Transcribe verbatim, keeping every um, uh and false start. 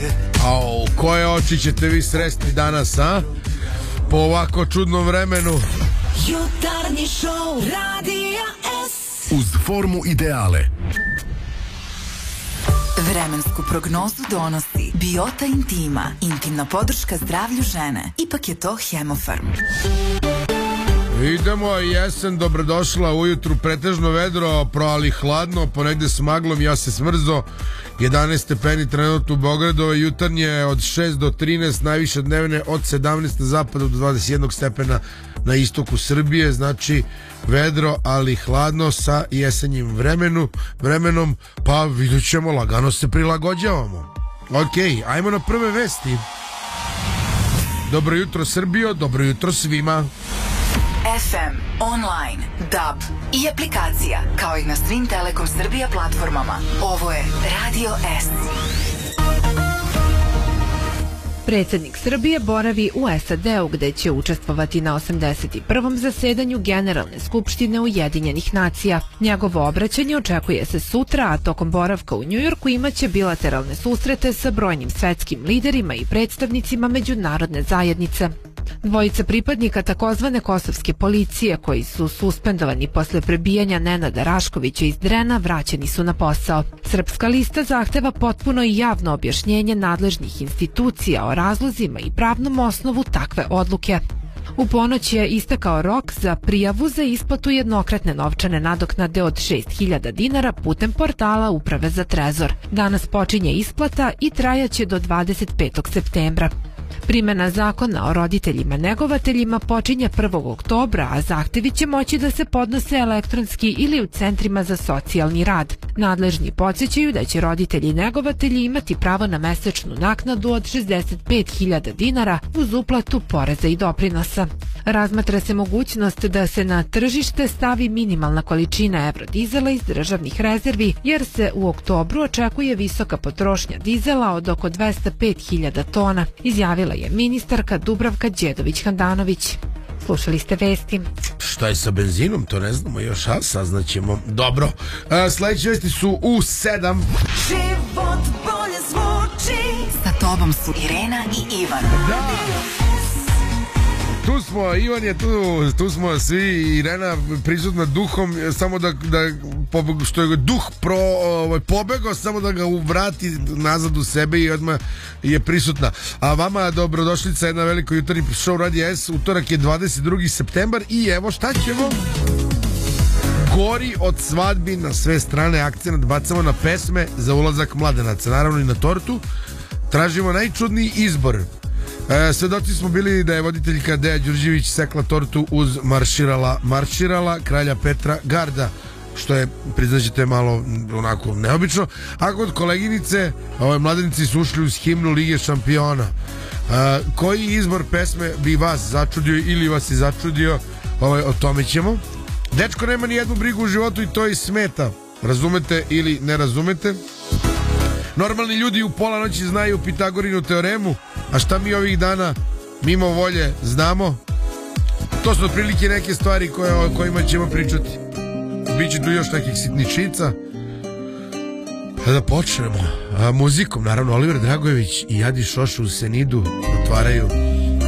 Au, koje oči ćete vi sresti danas, a? Po ovako čudnom vremenu. Jutarnji šou Radija S. Uz formu ideale. Vremensku prognozu donosi Biota Intima, intimna podrška zdravlju žene. Ipak je to Hemofarm. Idemo, jesen, dobrodošla ujutru, pretežno vedro, pro ali hladno, ponegde s maglom, ja se smrzo, jedanaest stepeni trenutno u Beogradu, jutarnje od šest do trinaest, najviše dnevne od sedamnaest na zapadu do dvadeset jedan stepena na istoku Srbije, znači vedro, ali hladno sa jesenjim vremenu, vremenom, pa vidjet ćemo, lagano se prilagođavamo. Ok, ajmo na prve vesti. Dobro jutro Srbijo, dobro jutro svima. F M, online, D A B i aplikacija, kao i na svim Telekom Srbija platformama. Ovo je Radio S. Predsjednik Srbije boravi u S A D-u gde će učestvovati na osamdeset prvom zasedanju Generalne skupštine Ujedinjenih nacija. Njegovo obraćanje očekuje se sutra, a tokom boravka u Njujorku imaće bilateralne susrete sa brojnim svetskim liderima i predstavnicima međunarodne zajednice. Dvojica pripadnika takozvane kosovske policije koji su suspendovani posle prebijanja Nenada Raškovića iz Drena vraćeni su na posao. Srpska lista zahteva potpuno i javno objašnjenje nadležnih institucija o razlozima i pravnom osnovu takve odluke. U ponoć je istekao rok za prijavu za isplatu jednokratne novčane nadoknade od šest hiljada dinara putem portala Uprave za trezor. Danas počinje isplata i trajaće do dvadeset petog septembra. Primjena zakona o roditeljima negovateljima počinje prvog oktobra, a zahtevi će moći da se podnose elektronski ili u centrima za socijalni rad. Nadležni podsjećaju da će roditelji negovatelji imati pravo na mesečnu naknadu od šezdeset pet hiljada dinara uz uplatu poreza i doprinosa. Razmatra se mogućnost da se na tržište stavi minimalna količina evrodizela iz državnih rezervi, jer se u oktobru očekuje visoka potrošnja dizela od oko dvesta pet hiljada tona, izjavila je ministarka Dubravka Đedović-Handanović. Slušali ste vesti. Šta je sa benzinom, to ne znamo još, a saznaćemo. Dobro, a, sledeće vesti su u sedam. Život bolje zvuči. Sa tobom su Irena i Ivan. Da. Tu smo, Ivan je tu, tu smo svi, Irena prisutna duhom, samo da, da što je duh pro, ovaj, pobegao, samo da ga vrati nazad u sebe i odmah je prisutna. A vama dobrodošlica, jedna veliko jutarnji show Radija S, utorak je dvadeset drugi septembar i evo šta ćemo? Gori od svadbi na sve strane, akcenat bacamo na pesme za ulazak mladenaca, naravno i na tortu. Tražimo najčudniji izbor. E, svedoci smo bili da je voditeljka Deja Đurđević sekla tortu uz marširala, marširala kralja Petra Garda, što je, priznaćete, malo onako neobično. A kod koleginice, ove mladenici su ušli uz himnu Lige šampiona. E, koji izbor pesme bi vas začudio ili vas je začudio, ovaj, o tome ćemo. Dečko nema ni jednu brigu u životu i to i smeta. Razumete ili ne razumete? Normalni ljudi u pola noći znaju Pitagorinu teoremu, a šta mi ovih dana mimo volje znamo? To su otprilike neke stvari koje, o kojima ćemo pričati. Biće tu još nekih sitničica. Da počnemo a, muzikom, naravno. Oliver Dragojević i Adi Šoša u Senidu otvaraju